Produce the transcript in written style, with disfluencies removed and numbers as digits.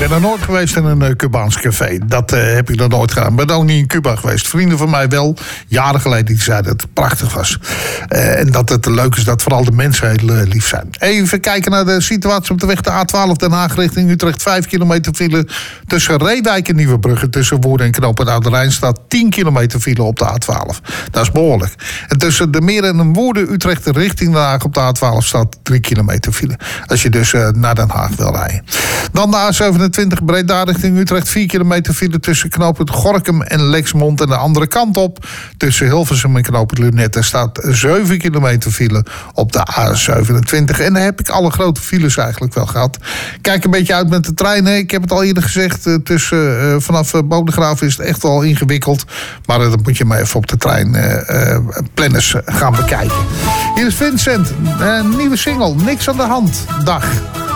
ben er nooit geweest in een Cubaans café. Dat heb ik nog nooit gedaan. Ik ben ook niet in Cuba geweest. Vrienden van mij wel, jaren geleden, die zeiden dat het prachtig was. En dat het leuk is dat vooral de mensen heel lief zijn. Even kijken naar de situatie op de weg de A12 Den Haag richting Utrecht. 5 kilometer file tussen Reewijk en Nieuwebrugge. Tussen Woerden en Knoop Oude Rijn staat 10 kilometer file op de A12. Dat is behoorlijk. En tussen de Meer en Woerden, Utrecht richting Den Haag op de A12 staat 3 kilometer file. Als je dus naar Den Haag wil rijden. Dan de A27 Breda richting Utrecht. 4 kilometer file tussen knooppunt Gorinchem en Lexmond. En de andere kant op tussen Hilversum en knooppunt Lunette staat 7 kilometer file op de A27. En daar heb ik alle grote files eigenlijk wel gehad. Kijk een beetje uit met de treinen. Ik heb het al eerder gezegd. Vanaf Bodegraven is het echt wel ingewikkeld. Maar dan moet je maar even op de treinplanners gaan bekijken. Hier is Vincent. Een nieuwe single. Niks aan de hand. Dag.